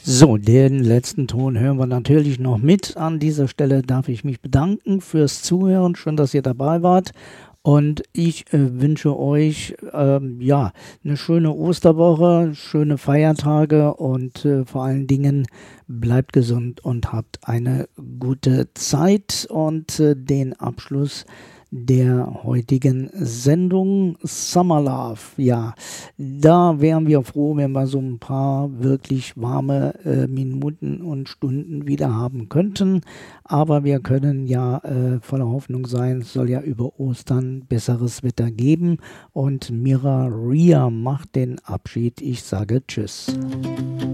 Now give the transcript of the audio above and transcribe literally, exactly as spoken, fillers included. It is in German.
So, den letzten Ton hören wir natürlich noch mit. An dieser Stelle darf ich mich bedanken fürs Zuhören. Schön, dass ihr dabei wart. Und ich äh, wünsche euch ähm, ja eine schöne Osterwoche, schöne Feiertage und äh, vor allen Dingen bleibt gesund und habt eine gute Zeit. Und äh, den Abschluss der heutigen Sendung Summer Love. Ja, da wären wir froh, wenn wir so ein paar wirklich warme äh, Minuten und Stunden wieder haben könnten. Aber wir können ja äh, voller Hoffnung sein, es soll ja über Ostern besseres Wetter geben. Und Mira Ria macht den Abschied. Ich sage Tschüss.